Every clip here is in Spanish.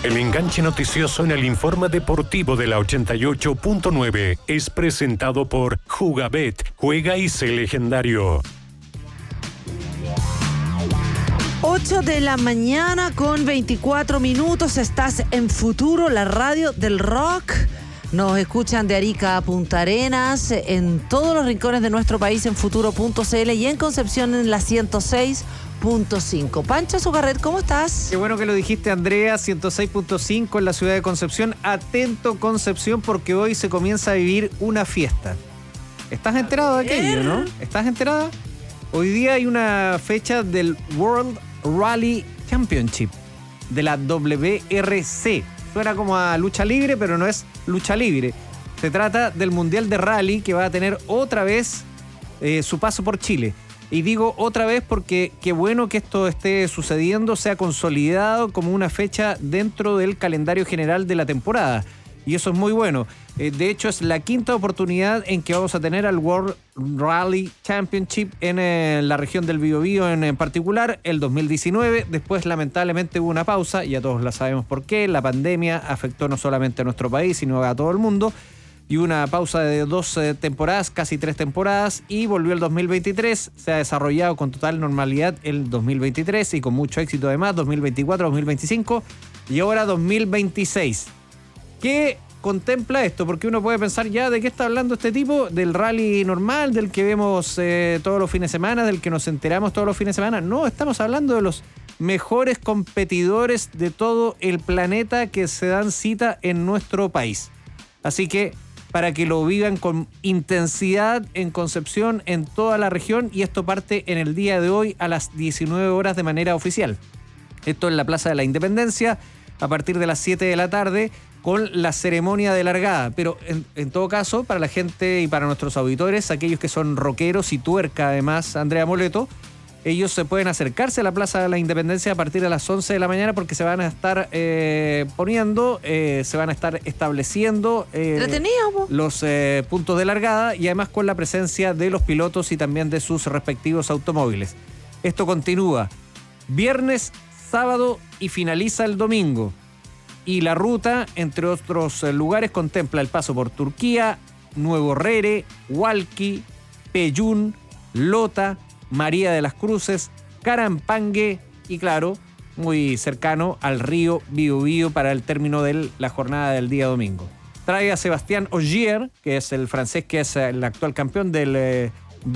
El enganche noticioso en el informe deportivo de la 88.9 es presentado por Jugabet. Juega y sé legendario. 8 de la mañana con 24 minutos. Estás en Futuro, la radio del rock. Nos escuchan de Arica a Punta Arenas, en todos los rincones de nuestro país en futuro.cl y en Concepción en la 106.5. Pancho Zucarret, ¿cómo estás? Qué bueno que lo dijiste, Andrea. 106.5 en la ciudad de Concepción. Atento, Concepción, porque hoy se comienza a vivir una fiesta. ¿Estás enterado de aquello, no? ¿Estás enterada? Hoy día hay una fecha del World Rally Championship, de la WRC. Suena como a lucha libre, pero no es lucha libre. Se trata del Mundial de Rally que va a tener otra vez su paso por Chile. Y digo otra vez porque qué bueno que esto esté sucediendo, se ha consolidado como una fecha dentro del calendario general de la temporada. Y eso es muy bueno. De hecho, es la quinta oportunidad en que vamos a tener al World Rally Championship en la región del Biobío en particular, el 2019. Después, lamentablemente, hubo una pausa, ya todos la sabemos por qué. La pandemia afectó no solamente a nuestro país, sino a todo el mundo. Y una pausa de 2 temporadas, casi 3 temporadas, y volvió el 2023. Se ha desarrollado con total normalidad el 2023 y con mucho éxito además, 2024, 2025 y ahora 2026. ¿Qué contempla esto? Porque uno puede pensar, ya, ¿de qué está hablando este tipo? ¿Del rally normal, del que vemos todos los fines de semana, del que nos enteramos todos los fines de semana? No, estamos hablando de los mejores competidores de todo el planeta que se dan cita en nuestro país. Así que para que lo vivan con intensidad en Concepción, en toda la región, y esto parte en el día de hoy a las 19 horas de manera oficial. Esto en la Plaza de la Independencia, a partir de las 7 de la tarde, con la ceremonia de largada. Pero en todo caso, para la gente y para nuestros auditores, aquellos que son rockeros y tuerca además, Andrea Moleto, ellos se pueden acercarse a la Plaza de la Independencia a partir de las 11 de la mañana porque se van a estar poniendo, se van a estar estableciendo los puntos de largada y además con la presencia de los pilotos y también de sus respectivos automóviles. Esto continúa viernes, sábado y finaliza el domingo. Y la ruta, entre otros lugares, contempla el paso por Turquía, Nuevo Rere, Hualqui, Peyún, Lota, María de las Cruces, Carampangue y, claro, muy cercano al río Biobío para el término de la jornada del día domingo. Trae a Sebastián Ogier, que es el francés que es el actual campeón del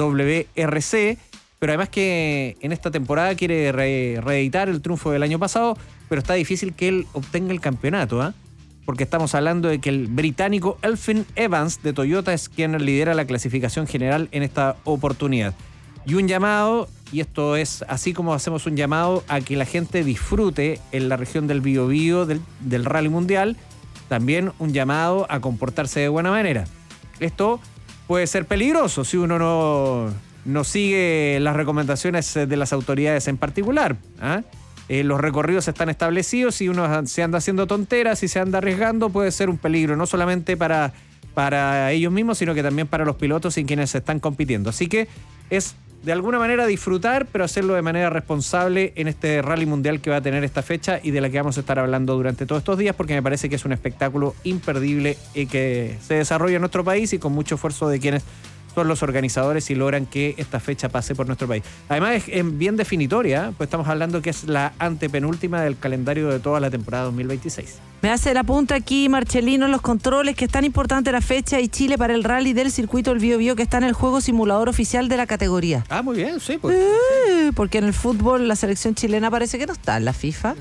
WRC, pero además que en esta temporada quiere reeditar el triunfo del año pasado, pero está difícil que él obtenga el campeonato, ¿eh? Porque estamos hablando de que el británico Elfyn Evans de Toyota es quien lidera la clasificación general en esta oportunidad. Y un llamado, y esto es así como hacemos un llamado a que la gente disfrute en la región del Biobío del Rally Mundial, también un llamado a comportarse de buena manera. Esto puede ser peligroso si uno no sigue las recomendaciones de las autoridades en particular, ¿eh? Los recorridos están establecidos, si uno se anda haciendo tonteras y se anda arriesgando puede ser un peligro, no solamente para ellos mismos, sino que también para los pilotos y quienes están compitiendo. Así que es de alguna manera disfrutar, pero hacerlo de manera responsable en este Rally Mundial que va a tener esta fecha y de la que vamos a estar hablando durante todos estos días, porque me parece que es un espectáculo imperdible y que se desarrolla en nuestro país y con mucho esfuerzo de quienes son los organizadores y logran que esta fecha pase por nuestro país. Además es bien definitoria, pues estamos hablando que es la antepenúltima del calendario de toda la temporada 2026. Me hace la punta aquí Marcelino en los controles, que es tan importante la fecha y Chile para el rally del circuito del Biobío que está en el juego simulador oficial de la categoría. Ah, muy bien, sí. Pues, sí. Porque en el fútbol la selección chilena parece que no está en la FIFA.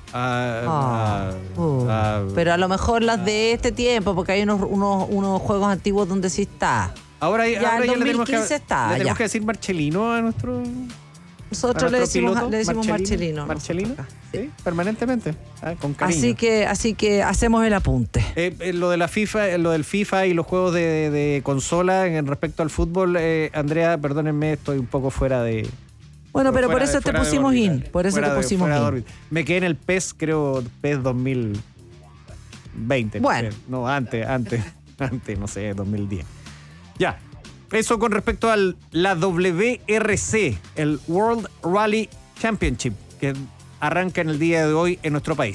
Pero a lo mejor las de este tiempo, porque hay unos juegos antiguos donde sí está. Ahora ya le tenemos que que decir Marcelino a nuestro... Nosotros le decimos Marcelino. ¿Marcelino? Sí, permanentemente, con cariño. Así que hacemos el apunte. Lo de la FIFA, lo del FIFA y los juegos de consola en respecto al fútbol, Andrea, perdónenme, estoy un poco fuera de... Bueno, pero por eso te pusimos in. Por eso te pusimos in. Me quedé en el PES, creo, PES 2020. Bueno. No, antes, no sé, 2010. Ya, eso con respecto a la WRC, el World Rally Championship, que arranca en el día de hoy en nuestro país.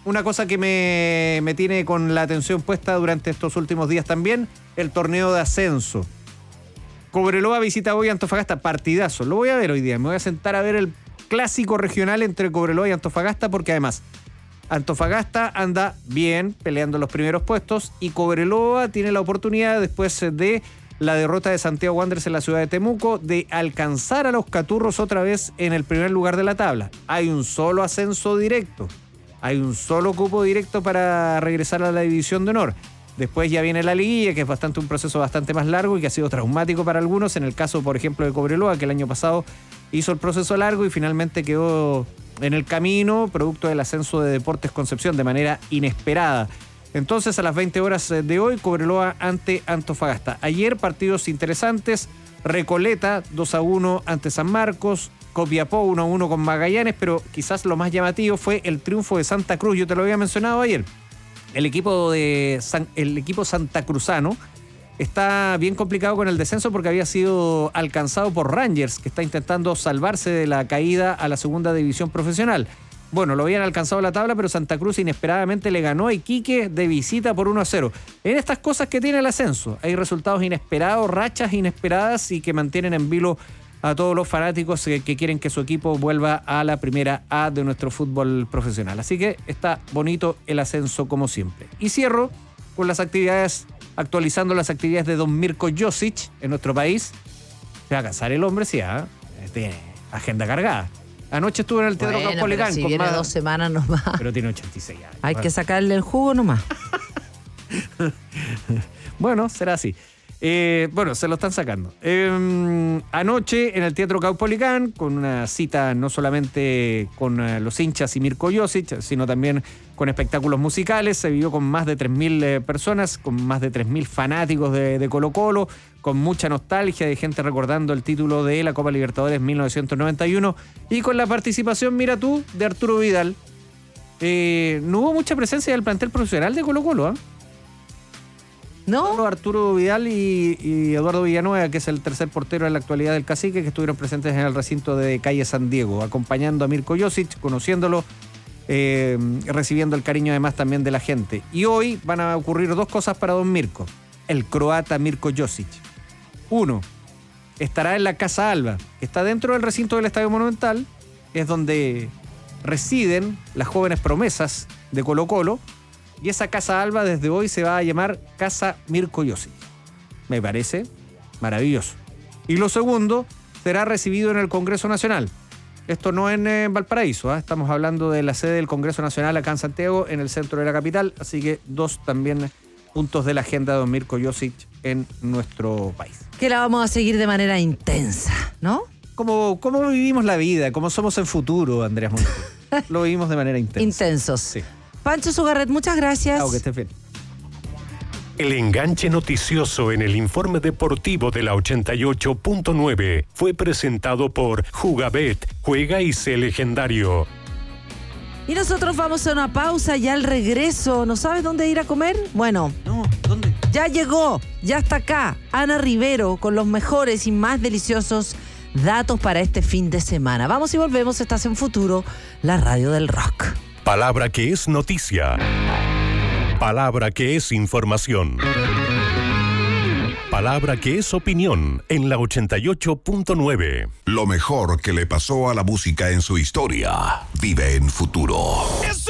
una cosa que me tiene con la atención puesta durante estos últimos días también, el torneo de ascenso. Cobreloa visita hoy a Antofagasta, partidazo. Lo voy a ver hoy día, me voy a sentar a ver el clásico regional entre Cobreloa y Antofagasta, porque además Antofagasta anda bien peleando los primeros puestos y Cobreloa tiene la oportunidad, después de la derrota de Santiago Wanderers en la ciudad de Temuco, de alcanzar a los Caturros otra vez en el primer lugar de la tabla. Hay un solo ascenso directo, hay un solo cupo directo para regresar a la división de honor. Después ya viene la liguilla, que es un proceso bastante más largo y que ha sido traumático para algunos. En el caso, por ejemplo, de Cobreloa, que el año pasado hizo el proceso largo y finalmente quedó en el camino, producto del ascenso de Deportes Concepción de manera inesperada. Entonces, a las 20 horas de hoy, Cobreloa ante Antofagasta. Ayer, partidos interesantes. Recoleta, 2-1 ante San Marcos. Copiapó, 1-1 con Magallanes, pero quizás lo más llamativo fue el triunfo de Santa Cruz. Yo te lo había mencionado ayer. El equipo santacruzano está bien complicado con el descenso porque había sido alcanzado por Rangers, que está intentando salvarse de la caída a la segunda división profesional. Bueno, lo habían alcanzado la tabla, pero Santa Cruz inesperadamente le ganó a Iquique de visita por 1-0. En estas cosas que tiene el ascenso, hay resultados inesperados, rachas inesperadas y que mantienen en vilo a todos los fanáticos que quieren que su equipo vuelva a la primera A de nuestro fútbol profesional. Así que está bonito el ascenso como siempre. Y cierro con las actividades, actualizando las actividades de don Mirko Josic en nuestro país. Se va a casar el hombre, sí, tiene agenda cargada. Anoche estuvo en el Teatro Caupolicán. Si viene 2 semanas nomás. Pero tiene 86 años. Hay que sacarle el jugo nomás. Bueno, será así. Bueno, se lo están sacando. Anoche en el Teatro Caupolicán, con una cita no solamente con los hinchas y Mirko Josic, sino también con espectáculos musicales. Se vivió con más de 3.000 personas, con más de 3.000 fanáticos de Colo-Colo, con mucha nostalgia de gente recordando el título de la Copa Libertadores 1991 y con la participación, mira tú, de Arturo Vidal. No hubo mucha presencia del plantel profesional de Colo-Colo, ¿No? Arturo Vidal y Eduardo Villanueva, que es el tercer portero en la actualidad del Cacique, que estuvieron presentes en el recinto de calle San Diego, acompañando a Mirko Josic, conociéndolo, recibiendo el cariño además también de la gente. Y hoy van a ocurrir 2 cosas para don Mirko, el croata Mirko Josic. 1, estará en la Casa Alba, que está dentro del recinto del Estadio Monumental, es donde residen las jóvenes promesas de Colo-Colo. Y esa Casa Alba desde hoy se va a llamar Casa Mirko Josic. Me parece maravilloso. Y lo segundo, será recibido en el Congreso Nacional. Esto no en Valparaíso, estamos hablando de la sede del Congreso Nacional acá en Santiago, en el centro de la capital. Así que 2 también puntos de la agenda de don Mirko Josic en nuestro país. Que la vamos a seguir de manera intensa, ¿no? ¿Cómo vivimos la vida? ¿Cómo somos en futuro, Andreas Monti? Lo vivimos de manera intensa. Intensos. Sí. Pancho Sugarret, muchas gracias. Que estés bien. El enganche noticioso en el informe deportivo de la 88.9 fue presentado por Jugabet, juega y sé legendario. Y nosotros vamos a una pausa y al regreso, ¿no sabes dónde ir a comer? Bueno, No, ¿dónde? ya llegó, ya está acá, Ana Rivero con los mejores y más deliciosos datos para este fin de semana. Vamos y volvemos, estás en Futuro, la radio del rock. Palabra que es noticia. Palabra que es información. Palabra que es opinión en la 88.9. Lo mejor que le pasó a la música en su historia vive en Futuro.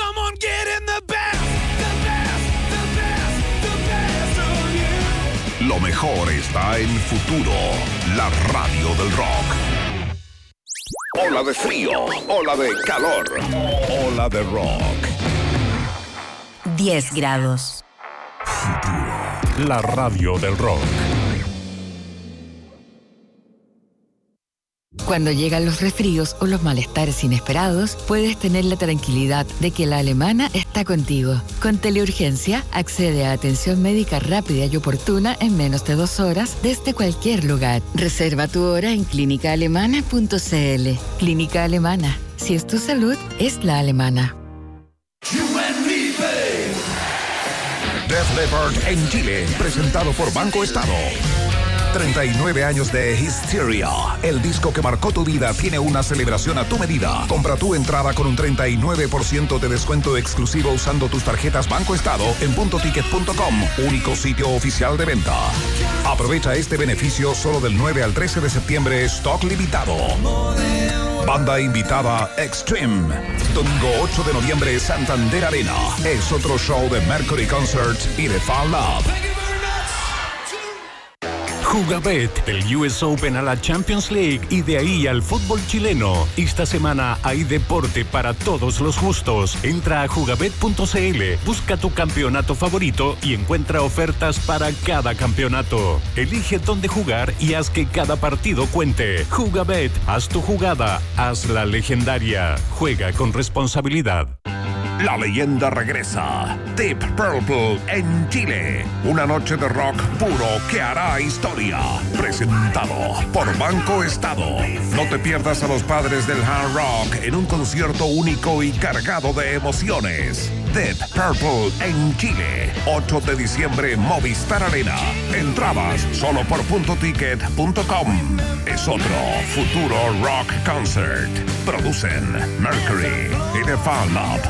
Lo mejor está en Futuro, la radio del rock. Ola de frío, ola de calor, ola de rock. 10 grados. La radio del rock. Cuando llegan los resfríos o los malestares inesperados, puedes tener la tranquilidad de que la Alemana está contigo. Con Teleurgencia, accede a atención médica rápida y oportuna en menos de 2 horas desde cualquier lugar. Reserva tu hora en clínicaalemana.cl. Clínica Alemana. Si es tu salud, es la alemana. Def Leppard en Chile, presentado por Banco Estado. 39 años de Hysteria. El disco que marcó tu vida tiene una celebración a tu medida. Compra tu entrada con un 39% de descuento exclusivo usando tus tarjetas Banco Estado en puntoticket.com, único sitio oficial de venta. Aprovecha este beneficio solo del 9 al 13 de septiembre, stock limitado. Banda invitada Extreme. Domingo 8 de noviembre, Santander Arena. Es otro show de Mercury Concert y de Fan Lab. Jugabet, del US Open a la Champions League y de ahí al fútbol chileno. Esta semana hay deporte para todos los gustos. Entra a jugabet.cl, busca tu campeonato favorito y encuentra ofertas para cada campeonato. Elige dónde jugar y haz que cada partido cuente. Jugabet, haz tu jugada, hazla legendaria. Juega con responsabilidad. La leyenda regresa. Deep Purple en Chile. Una noche de rock puro que hará historia. Presentado por Banco Estado. No te pierdas a los padres del hard rock en un concierto único y cargado de emociones. Deep Purple en Chile. 8 de diciembre, Movistar Arena. Entradas solo por puntoticket.com. Es otro futuro rock concert. Producen Mercury y The Fan Lab.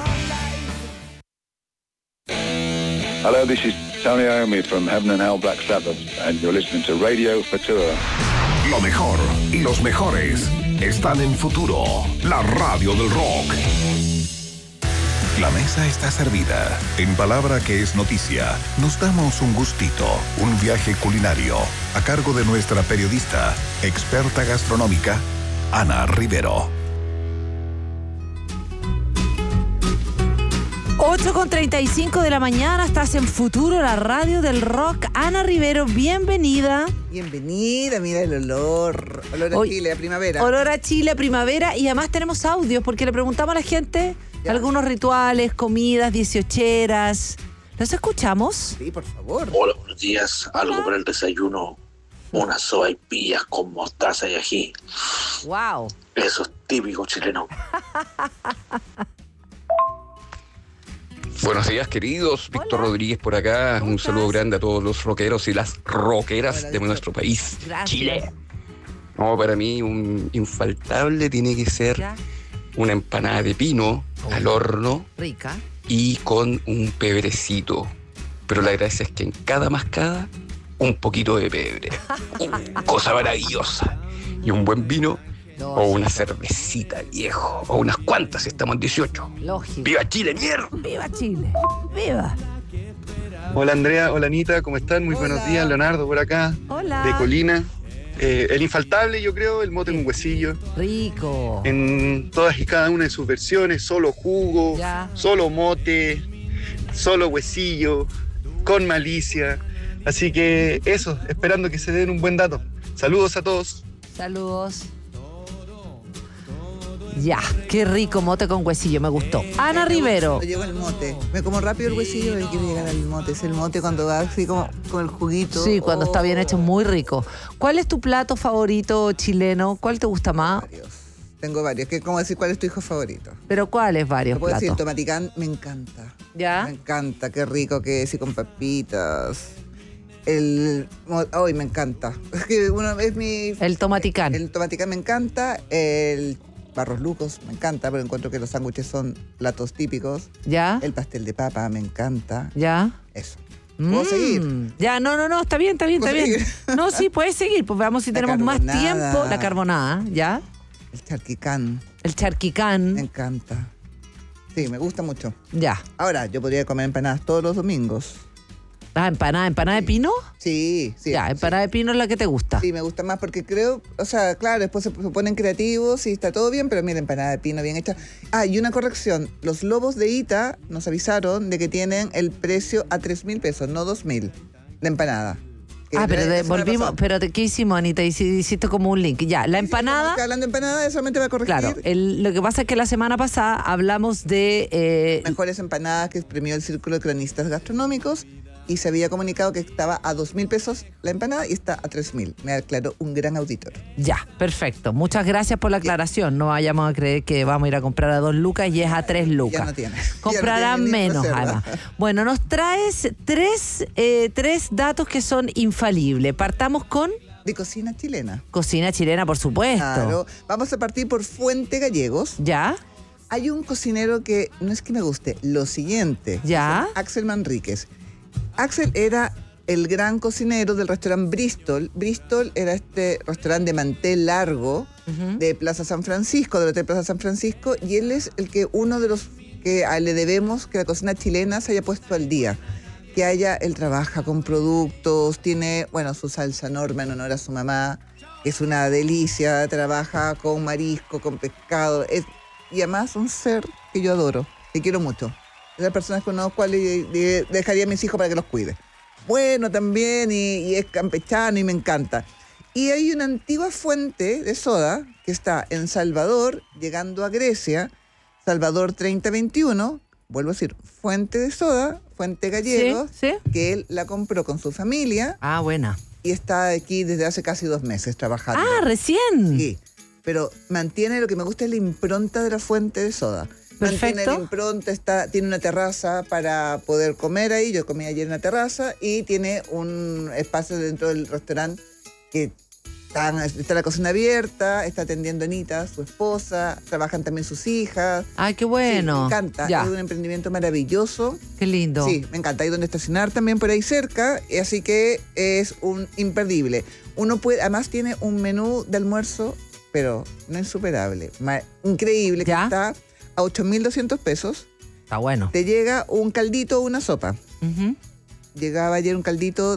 Hello, this is Tony Iommi from Heaven and Hell Black Sabbath, and you're listening to Radio Futura. Lo mejor y los mejores están en Futuro, la radio del rock. La mesa está servida. En palabra que es noticia, nos damos un gustito, un viaje culinario, a cargo de nuestra periodista, experta gastronómica, Ana Rivero. 8:35 de la mañana, estás en Futuro, la radio del rock. Ana Rivero, bienvenida. Bienvenida, mira el olor. Olor a Chile, a primavera. Olor a Chile, a primavera. Y además tenemos audios, porque le preguntamos a la gente algunos rituales, comidas, 18eras. ¿Los escuchamos? Sí, por favor. Hola, buenos días. Algo para el desayuno. Unas sopaipillas con mostaza y ají. Wow. Eso es típico chileno. Buenos días, queridos. Víctor Rodríguez por acá. Un saludo grande a todos los rockeros y las rockeras de nuestro país, Gracias. Chile. No, para mí un infaltable tiene que ser una empanada de pino al horno Rica. y con un pebrecito. Pero la gracia es que en cada mascada un poquito de pebre. Cosa maravillosa. Y un buen vino. O una cervecita, viejo. O unas cuantas, estamos en 18. Lógico. ¡Viva Chile, mierda! ¡Viva Chile! ¡Viva! Hola Andrea, hola Anita, ¿cómo están? Muy buenos días, Leonardo por acá, Hola. de Colina. El infaltable, yo creo, el mote con huesillo. Rico. En todas y cada una de sus versiones, solo jugo, Ya. solo mote, solo huesillo, con malicia. Así que eso, esperando que se den un buen dato. Saludos a todos. Saludos. Ya, qué rico mote con huesillo, me gustó. Ana Rivero. Cuando llego el mote. Me como rápido el huesillo y quiero llegar al mote. Es el mote cuando va así como con el juguito. Sí, cuando está bien hecho, muy rico. ¿Cuál es tu plato favorito chileno? ¿Cuál te gusta más? Tengo varios. ¿Qué, ¿Cómo decir cuál es tu hijo favorito? ¿Pero cuáles varios Te puedo decir, el platos? tomaticán me encanta. ¿Ya? Me encanta, qué rico que es y con papitas. Hoy me encanta. Es que uno es mi... El tomaticán. El tomaticán me encanta. El Barros Lucos me encanta, pero encuentro que los sándwiches son platos típicos. ¿Ya? El pastel de papa me encanta. ¿Ya? Eso. ¿Puedo seguir? Ya, no, está bien. ¿Puedo seguir? No, sí, puedes seguir, pues veamos si La tenemos más carbonada. tiempo. La carbonada, ¿ya? El charquicán. El charquicán. Me encanta. Sí, me gusta mucho. Ya. Ahora, yo podría comer empanadas todos los domingos. Ah, ¿empanada de pino? Sí. Ya, empanada de pino es la que te gusta. Sí, me gusta más porque creo, o sea, claro, después se ponen creativos y está todo bien, pero mira, empanada de pino bien hecha. Ah, y una corrección. Los lobos de Ita nos avisaron de que tienen el precio a 3.000 pesos, no 2.000, la empanada. Pero volvimos, pero ¿qué hicimos, Anita? Hiciste como un link. Ya, la empanada. Estamos hablando de empanada, solamente va a corregir. Claro, lo que pasa es que la semana pasada hablamos de... mejores empanadas que premió el Círculo de Cronistas Gastronómicos y se había comunicado que estaba a 2.000 pesos la empanada y está a 3.000. Me aclaró un gran auditor. Ya, perfecto. Muchas gracias por la aclaración. No vayamos a creer que vamos a ir a comprar a 2 lucas y es a 3 lucas. Ya no tiene. Comprarán Ya no tiene ni menos, reserva. además. Bueno, nos traes tres datos que son infalibles. Partamos con... de cocina chilena. Cocina chilena, por supuesto. Claro. Vamos a partir por Fuente Gallegos. ¿Ya? Hay un cocinero que no es que me guste, lo siguiente. ¿Ya? Axel Manríquez. Axel era el gran cocinero del restaurante Bristol. Bristol era este restaurante de mantel largo de Plaza San Francisco, del Hotel Plaza San Francisco, y él es uno de los que le debemos que la cocina chilena se haya puesto al día. Que él trabaja con productos, tiene, su salsa Norma en honor a su mamá, que es una delicia, trabaja con marisco, con pescado, y además un ser que yo adoro, que quiero mucho. Es la persona con las cuales dejaría a mis hijos para que los cuide. Bueno también, y es campechano y me encanta. Y hay una antigua fuente de soda que está en Salvador, llegando a Grecia, Salvador 3021, vuelvo a decir, fuente de soda, Fuente Gallegos, ¿Sí? que él la compró con su familia. Ah, buena. Y está aquí desde hace casi 2 meses trabajando. Ah, recién. Sí, pero mantiene, lo que me gusta es la impronta de la fuente de soda. Perfecto. Mantiene la impronta, tiene una terraza para poder comer ahí, yo comí ayer en la terraza, y tiene un espacio dentro del restaurante que está la cocina abierta, está atendiendo a Anita, su esposa, trabajan también sus hijas. Ay, qué bueno. Sí, me encanta, Ya. es un emprendimiento maravilloso. Qué lindo. Sí, me encanta. Hay donde estacionar también por ahí cerca, así que es un imperdible. Uno puede, además tiene un menú de almuerzo, pero no insuperable, increíble, que ¿Ya? está a 8.200 pesos. Está bueno. Te llega un caldito o una sopa. Ujú. Llegaba ayer un caldito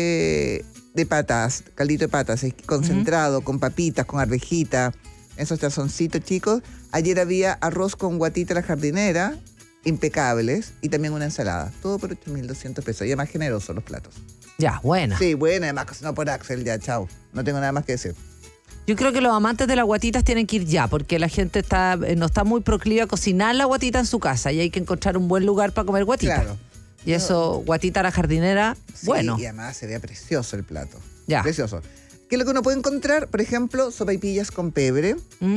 de patas, caldito de patas, concentrado, con papitas, con arvejita, esos tazoncitos chicos. Ayer había arroz con guatita a la jardinera, impecables, y también una ensalada. Todo por 8.200 pesos. Y más generosos los platos. Ya, buena. Sí, buena, además cocinado por Axel, ya, chao. No tengo nada más que decir. Yo creo que los amantes de las guatitas tienen que ir ya, porque la gente no está muy proclive a cocinar la guatita en su casa y hay que encontrar un buen lugar para comer guatita. Claro. Y eso, guatita a la jardinera, Sí, bueno. y además se ve precioso el plato. Ya. Precioso. ¿Qué es lo que uno puede encontrar? Por ejemplo, sopaipillas con pebre.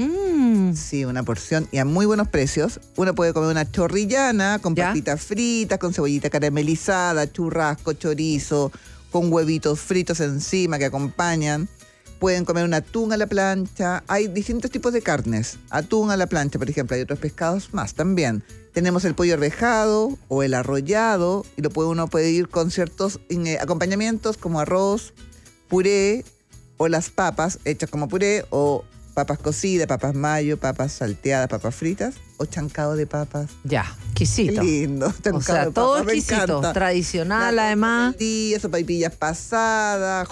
Sí, una porción y a muy buenos precios. Uno puede comer una chorrillana con ¿Ya? papitas fritas, con cebollita caramelizada, churrasco, chorizo, con huevitos fritos encima que acompañan. Pueden comer un atún a la plancha. Hay distintos tipos de carnes. Atún a la plancha, por ejemplo. Hay otros pescados más también. Tenemos el pollo arvejado o el arrollado. Y uno puede ir con ciertos acompañamientos como arroz, puré o las papas hechas como puré o papas cocidas, papas mayo, papas salteadas, papas fritas o chancado de papas. Ya, exquisito. Qué lindo. Chancado O sea, de todo papas, me exquisito, encanta. tradicional además. Sí, sopaipillas pasadas,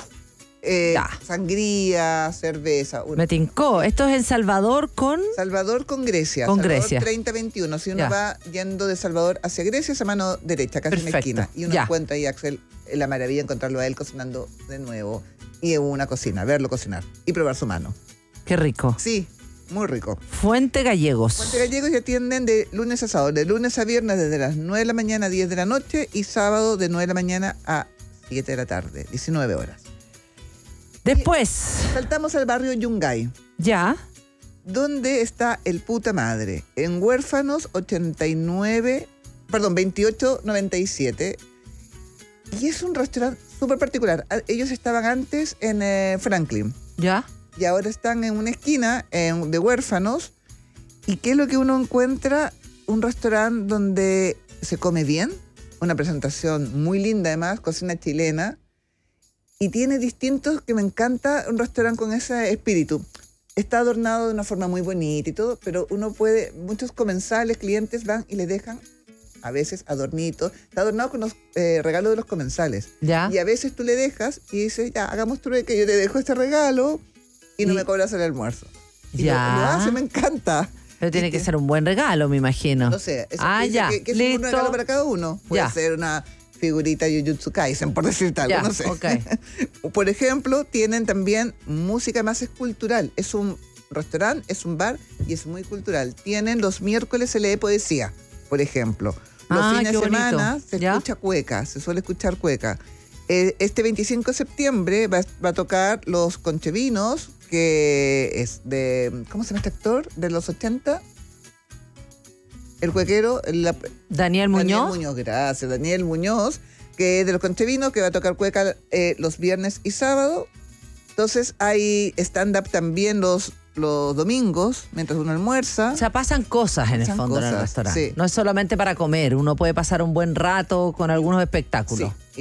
sangría, cerveza. Me tincó. Esto es en Salvador con... Salvador con Grecia. Con Salvador Grecia. 3021. Si uno Ya. va yendo de Salvador hacia Grecia, es a mano derecha, casi en la Perfecto. esquina. Y uno Ya. encuentra ahí, Axel, la maravilla encontrarlo a él cocinando de nuevo. Y en una cocina, verlo cocinar y probar su mano. Qué rico. Sí, muy rico. Fuente Gallegos. Fuente Gallegos ya atienden de lunes a sábado, de lunes a viernes desde las 9 de la mañana a 10 de la noche y sábado de 9 de la mañana a 7 de la tarde, 19 horas. Después. Saltamos al barrio Yungay. Ya. ¿Dónde está el puta madre? En Huérfanos 2897. Y es un restaurante súper particular. Ellos estaban antes en Franklin. Ya. Y ahora están en una esquina de Huérfanos. ¿Y qué es lo que uno encuentra? Un restaurante donde se come bien, una presentación muy linda además, cocina chilena. Y tiene distintos, que me encanta, un restaurante con ese espíritu. Está adornado de una forma muy bonita y todo, pero muchos comensales, clientes van y le dejan a veces adornitos. Está adornado con los regalos de los comensales. Ya. Y a veces tú le dejas y dices, ya, hagamos trueque, yo te dejo este regalo y no me cobras el almuerzo. Y Ya. lo hace, me encanta. Pero tiene que ser un buen regalo, me imagino. No sé, eso Ah, dice ya. que es un regalo para cada uno. Puede Ya. ser una figurita Jujutsu Kaisen, por decirte algo, Ya, no sé. ok. Por ejemplo, tienen también música más cultural. Es un restaurante, es un bar y es muy cultural. Tienen los miércoles se lee poesía, por ejemplo. Los fines qué de semana bonito. se ¿Ya? escucha cueca, se suele escuchar cueca. Este 25 de septiembre va a tocar Los Conchevinos, que es de... ¿Cómo se llama este actor? De los 80. El cuequero. Daniel Muñoz. Daniel Muñoz, gracias. Daniel Muñoz, que es de Los Conchevinos, que va a tocar cueca los viernes y sábado. Entonces hay stand-up también los domingos, mientras uno almuerza. O sea, pasan cosas en el fondo en el restaurante. Sí. No es solamente para comer, uno puede pasar un buen rato con algunos espectáculos. Sí,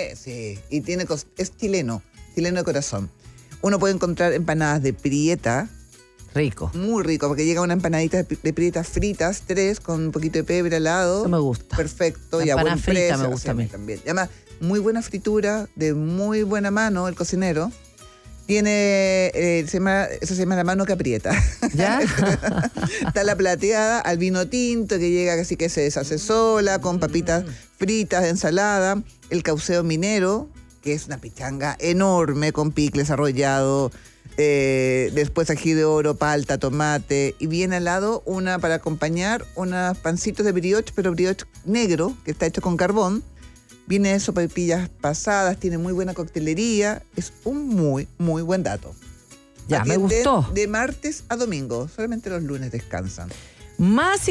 es chileno de corazón. Uno puede encontrar empanadas de prieta. Rico. Muy rico, porque llega una empanadita de prietas fritas, 3, con un poquito de pebre al lado. Eso me gusta. Perfecto, y a buen precio. Me gusta a mí también. Y además, muy buena fritura, de muy buena mano el cocinero. Tiene, eso se llama la mano que aprieta. ¿Ya? Está la plateada al vino tinto, que llega casi que se deshace sola, con papitas fritas, ensalada. El cauceo minero, que es una pichanga enorme, con picles arrollado. Después ají de oro, palta, tomate, y viene al lado para acompañar unos pancitos de brioche, pero brioche negro, que está hecho con carbón. Viene sopaipillas pasadas, tiene muy buena coctelería, es un muy, muy buen dato. Ya, Atienden me gustó. De martes a domingo, solamente los lunes descansan. Más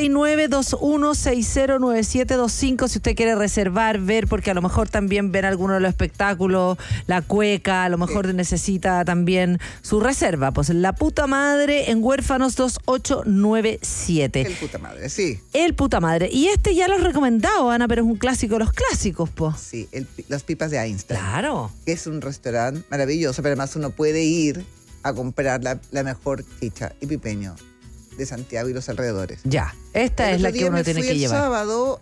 569-2160-9725 si usted quiere reservar, ver, porque a lo mejor también ven alguno de los espectáculos, la cueca, a lo mejor necesita también su reserva. Pues La Puta Madre en Huérfanos 2897. El Puta Madre, sí. El Puta Madre. Y ya lo he recomendado, Ana, pero es un clásico de los clásicos, po. Sí, las pipas de Einstein. Claro. Que es un restaurante maravilloso, pero además uno puede ir a comprar la mejor chicha y pipeño de Santiago y los alrededores. Ya, esta es la que uno tiene que llevar. El sábado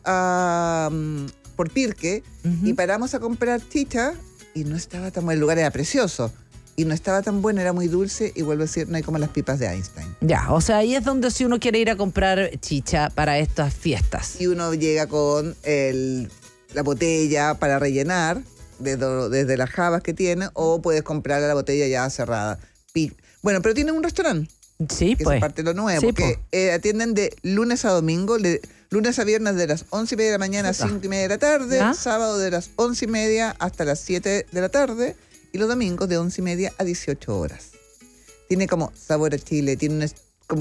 por Pirque y paramos a comprar chicha y no estaba tan bueno. El lugar era precioso y no estaba tan bueno, era muy dulce y vuelvo a decir, no hay como las pipas de Einstein. Ya, o sea, ahí es donde si uno quiere ir a comprar chicha para estas fiestas. Y uno llega con la botella para rellenar desde las jabas que tiene, o puedes comprar la botella ya cerrada. Bueno, pero tienen un restaurante. Sí, que pues. es parte de lo nuevo, sí, que atienden de lunes a domingo, lunes a viernes de las 11:30 de la mañana a 5:30 de la tarde, sábado de las 11:30 hasta las 7 de la tarde, y los domingos de 11:30 a 18 horas. Tiene como sabor a Chile, es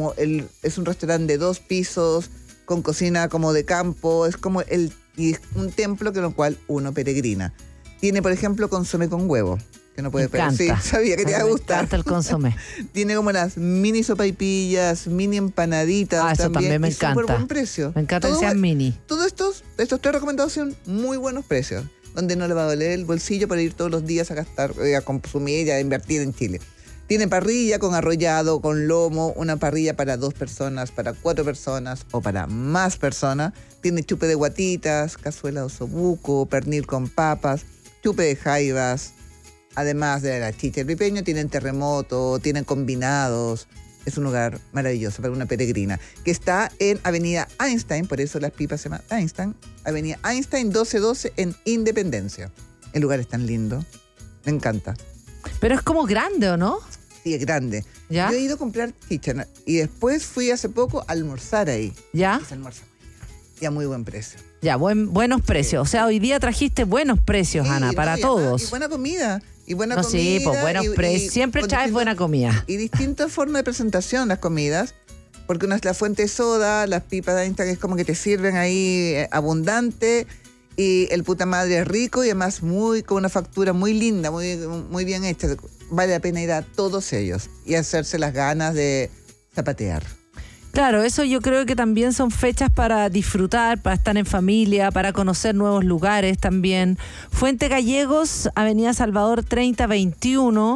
un restaurante de 2 pisos, con cocina como de campo, es como y un templo con el cual uno peregrina. Tiene, por ejemplo, consomé con huevo. Que no puede perder. Sí, sabía que te iba a gustar. Me encanta el consomé. Tiene como las mini sopaipillas, mini empanaditas. Eso también me encanta. Súper buen precio. Me encanta que sean mini. Todos estos 3 recomendados son muy buenos precios, donde no le va a doler el bolsillo para ir todos los días a gastar, a consumir y a invertir en Chile. Tiene parrilla con arrollado, con lomo, una parrilla para 2 personas, para 4 personas o para más personas. Tiene chupe de guatitas, cazuela de osobuco, pernil con papas, chupe de jaivas. Además de la chicha y el pipeño, tienen terremoto, tienen combinados. Es un lugar maravilloso para una peregrina. Que está en Avenida Einstein, por eso las pipas se llaman Einstein. Avenida Einstein 1212 en Independencia. El lugar es tan lindo. Me encanta. Pero es como grande, ¿o no? Sí, es grande. ¿Ya? Yo he ido a comprar chicha y después fui hace poco a almorzar ahí. ¿Ya? Y se almuerza y a muy buen precio. Ya, buenos precios. O sea, hoy día trajiste buenos precios, sí, Ana, para todos. Y buena comida. Y buena comida. Sí, pues buenos precios. Siempre traes buena comida. Y distintas formas de presentación las comidas. Porque una es la fuente de soda, las pipas de Einstein, que es como que te sirven ahí abundante. Y el Puta Madre es rico y además con una factura muy linda, muy bien hecha. Vale la pena ir a todos ellos y hacerse las ganas de zapatear. Claro, eso yo creo que también son fechas para disfrutar, para estar en familia, para conocer nuevos lugares también. Fuente Gallegos, Avenida Salvador 3021.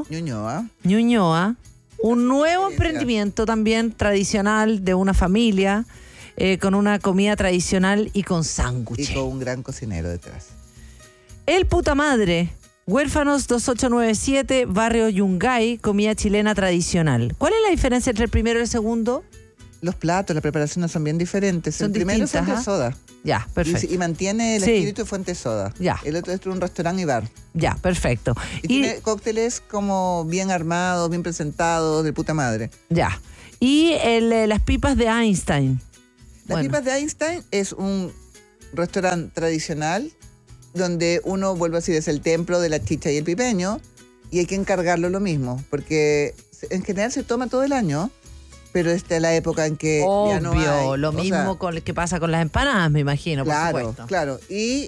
Ñuñoa. Un nuevo emprendimiento también tradicional de una familia, con una comida tradicional y con sándwiches. Y con un gran cocinero detrás. El Puta Madre, Huérfanos 2897, Barrio Yungay, comida chilena tradicional. ¿Cuál es la diferencia entre el primero y el segundo? Los platos, las preparaciones son bien diferentes. Son el primero es fuente distintas, soda. Ya, perfecto. Y mantiene el espíritu de fuente soda. Ya. El otro es un restaurante y bar. Ya, perfecto. Y tiene cócteles como bien armados, bien presentados, de Puta Madre. Ya. Y las pipas de Einstein. Las pipas de Einstein es un restaurante tradicional donde uno, vuelvo a decir, es el templo de la chicha y el pipeño, y hay que encargarlo lo mismo, porque en general se toma todo el año, pero esta es la época en que ya no hay. Lo mismo con que pasa con las empanadas, me imagino, claro, por supuesto. Claro, y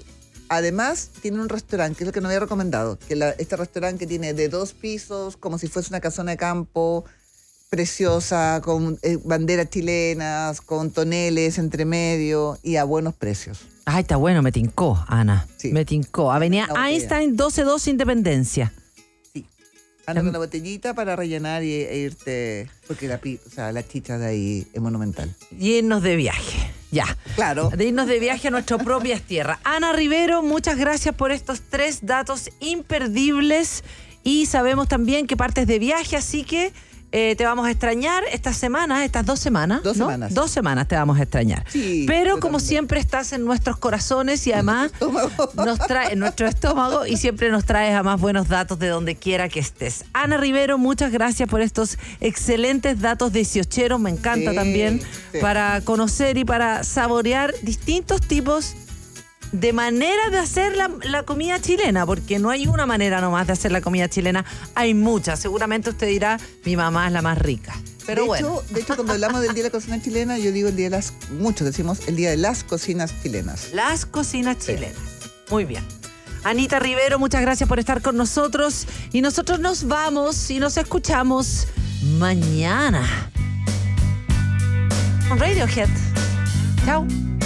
Además, tiene un restaurante, que es lo que nos había recomendado, que este restaurante que tiene de 2 pisos, como si fuese una casona de campo, preciosa, con banderas chilenas, con toneles entre medio y a buenos precios. Ay, está bueno, me tincó, Ana. Sí. Me tincó. Avenida Einstein, 122 Independencia. Sí. Anda con una botellita para rellenar e irte, porque la chicha de ahí es monumental. Y irnos de viaje. Ya. Claro. De irnos de viaje a nuestras propias tierras. Ana Rivero, muchas gracias por estos 3 datos imperdibles. Y sabemos también que partes de viaje, así que te vamos a extrañar estas 2 semanas. 2 semanas. 2 semanas te vamos a extrañar. Sí, pero como siempre estás en nuestros corazones y además nos trae en nuestro estómago y siempre nos traes además buenos datos de donde quiera que estés. Ana Rivero, muchas gracias por estos excelentes datos 18eros. Me encanta también para conocer y para saborear distintos tipos de manera de hacer la comida chilena, porque no hay una manera nomás de hacer la comida chilena, hay muchas. Seguramente usted dirá, mi mamá es la más rica. Pero de hecho, cuando hablamos del Día de la Cocina Chilena, yo digo muchos decimos el Día de las Cocinas Chilenas. Las cocinas chilenas. Muy bien. Anita Rivero, muchas gracias por estar con nosotros. Y nosotros nos vamos y nos escuchamos mañana con Radiohead. Chao.